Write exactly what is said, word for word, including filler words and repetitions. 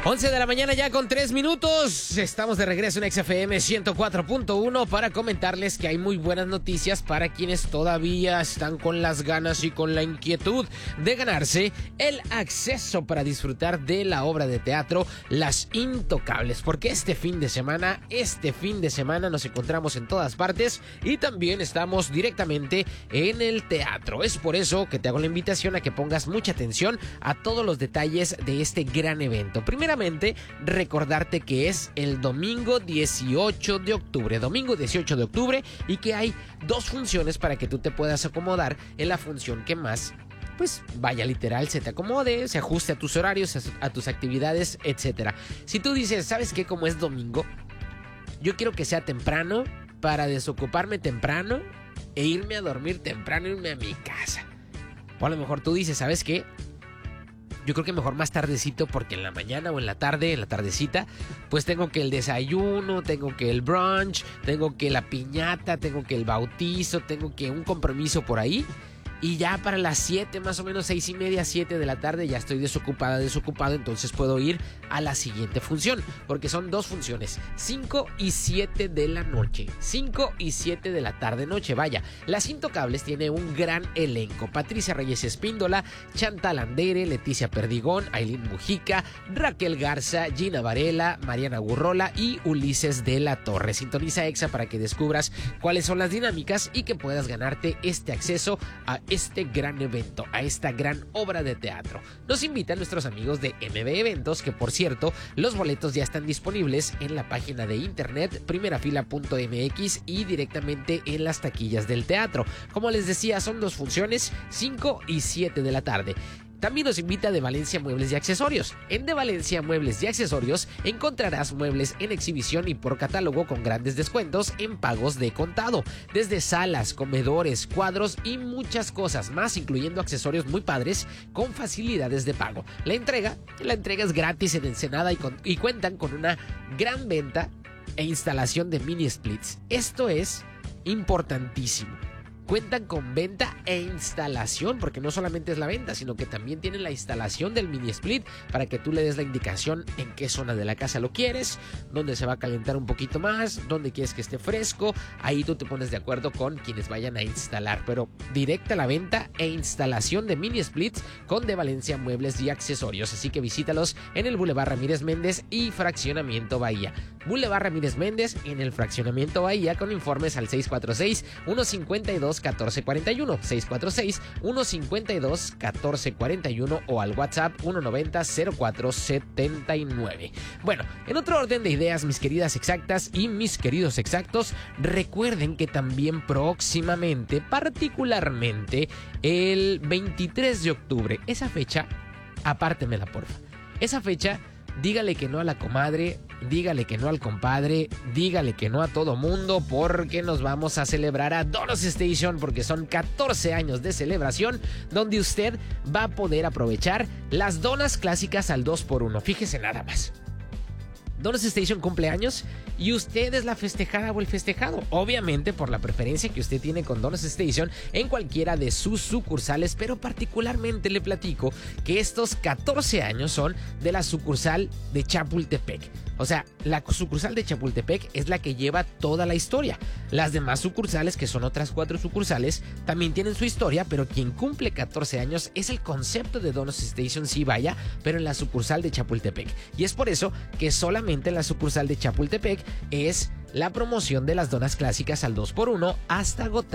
once de la mañana ya con tres minutos. Estamos de regreso en X F M ciento cuatro punto uno para comentarles que hay muy buenas noticias para quienes todavía están con las ganas y con la inquietud de ganarse el acceso para disfrutar de la obra de teatro Las Intocables. Porque este fin de semana, este fin de semana nos encontramos en todas partes y también estamos directamente en el teatro. Es por eso que te hago la invitación a que pongas mucha atención a todos los detalles de este gran evento. Primero, recordarte que es el domingo dieciocho de octubre, domingo dieciocho de octubre, y que hay dos funciones para que tú te puedas acomodar en la función que más, pues vaya, literal, se te acomode, se ajuste a tus horarios, a, a tus actividades, etcétera. Si tú dices, ¿sabes qué? Como es domingo, yo quiero que sea temprano para desocuparme temprano e irme a dormir temprano, irme a mi casa. O a lo mejor tú dices, ¿sabes qué? Yo creo que mejor más tardecito, porque en la mañana o en la tarde, en la tardecita, pues tengo que el desayuno, tengo que el brunch, tengo que la piñata, tengo que el bautizo, tengo que un compromiso por ahí. Y ya para las siete, más o menos seis y media, siete de la tarde, ya estoy desocupada, desocupado, entonces puedo ir a la siguiente función, porque son dos funciones, cinco y siete de la noche, cinco y siete de la tarde noche, vaya. Las Intocables tiene un gran elenco: Patricia Reyes Espíndola, Chantal Andere, Leticia Perdigón, Ailín Mujica, Raquel Garza, Gina Varela, Mariana Gurrola y Ulises de la Torre. Sintoniza Exa para que descubras cuáles son las dinámicas y que puedas ganarte este acceso a este gran evento, a esta gran obra de teatro. Nos invitan nuestros amigos de M B Eventos, que por cierto, los boletos ya están disponibles en la página de internet primerafila punto m x y directamente en las taquillas del teatro. Como les decía, son dos funciones, cinco y siete de la tarde. También nos invita De Valencia Muebles y Accesorios. En De Valencia Muebles y Accesorios encontrarás muebles en exhibición y por catálogo con grandes descuentos en pagos de contado. Desde salas, comedores, cuadros y muchas cosas más, incluyendo accesorios muy padres con facilidades de pago. La entrega, la entrega es gratis en Ensenada y, con, y cuentan con una gran venta e instalación de mini splits. Esto es importantísimo. Cuentan con venta e instalación, porque no solamente es la venta, sino que también tienen la instalación del mini split para que tú le des la indicación en qué zona de la casa lo quieres, dónde se va a calentar un poquito más, dónde quieres que esté fresco. Ahí tú te pones de acuerdo con quienes vayan a instalar, pero directa la venta e instalación de mini splits con De Valencia Muebles y Accesorios. Así que visítalos en el Boulevard Ramírez Méndez y Fraccionamiento Bahía. Boulevard Ramírez Méndez en el Fraccionamiento Bahía, con informes al seis cuatro seis, uno cinco dos, uno cuatro cuatro uno, seis cuatro seis, uno cinco dos, uno cuatro cuatro uno o al WhatsApp uno noventa, cero cuatro setenta y nueve. Bueno, en otro orden de ideas, mis queridas exactas y mis queridos exactos, recuerden que también próximamente, particularmente el veintitrés de octubre, esa fecha, apártemela porfa, esa fecha, dígale que no a la comadre, dígale que no al compadre, dígale que no a todo mundo, porque nos vamos a celebrar a Donos Station, porque son catorce años de celebración donde usted va a poder aprovechar las donas clásicas al dos por uno. Fíjese nada más. Donos Station cumple años y usted es la festejada o el festejado, obviamente por la preferencia que usted tiene con Donos Station en cualquiera de sus sucursales, pero particularmente le platico que estos catorce años son de la sucursal de Chapultepec. O sea, la sucursal de Chapultepec es la que lleva toda la historia. Las demás sucursales, que son otras cuatro sucursales, también tienen su historia, pero quien cumple catorce años es el concepto de Donos Station, sí vaya, pero en la sucursal de Chapultepec. Y es por eso que solamente en la sucursal de Chapultepec es la promoción de las donas clásicas al dos por uno hasta agotar